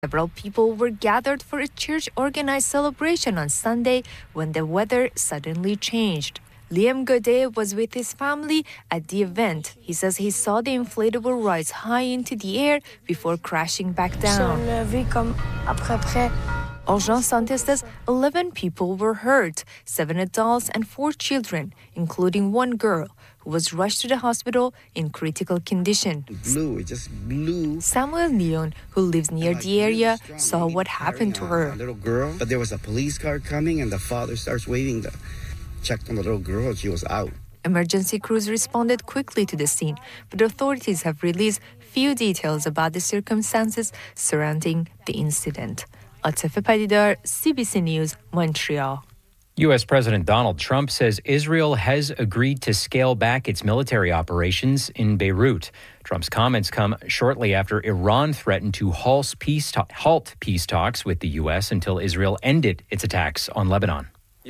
Several people were gathered for a church-organized celebration on Sunday when the weather suddenly changed. Liam Godet was with his family at the event. He says he saw the inflatable rise high into the air before crashing back down. Argent Santé says 11 people were hurt, 7 adults and 4 children, including 1 girl, who was rushed to the hospital in critical condition. It just blew. Samuel Leon, who lives near the area, saw what happened to her. A little girl, but there was a police car coming and the father starts waving checked on the little girl and she was out. Emergency crews responded quickly to the scene, but authorities have released few details about the circumstances surrounding the incident. Atife Padidar, CBC News, Montreal. U.S. President Donald Trump says Israel has agreed to scale back its military operations in Beirut. Trump's comments come shortly after Iran threatened to halt peace talks with the U.S. until Israel ended its attacks on Lebanon.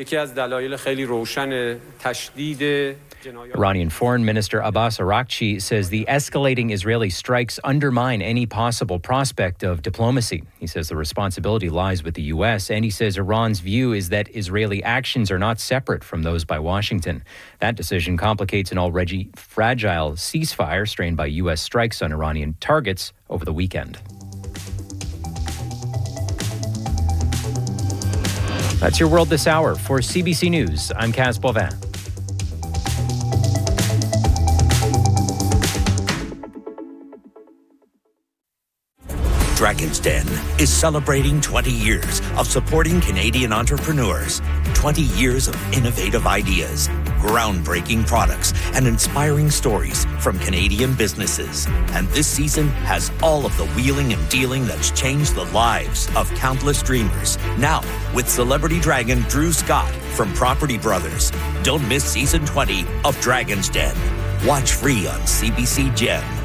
Iranian Foreign Minister Abbas Araghchi says the escalating Israeli strikes undermine any possible prospect of diplomacy. He says the responsibility lies with the U.S., and he says Iran's view is that Israeli actions are not separate from those by Washington. That decision complicates an already fragile ceasefire strained by U.S. strikes on Iranian targets over the weekend. That's your world this hour. For CBC News, I'm Kaz Bovin. Dragon's Den is celebrating 20 years of supporting Canadian entrepreneurs, 20 years of innovative ideas, groundbreaking products, and inspiring stories from Canadian businesses. And this season has all of the wheeling and dealing that's changed the lives of countless dreamers. Now, with celebrity dragon Drew Scott from Property Brothers. Don't miss season 20 of Dragon's Den. Watch free on CBC Gem.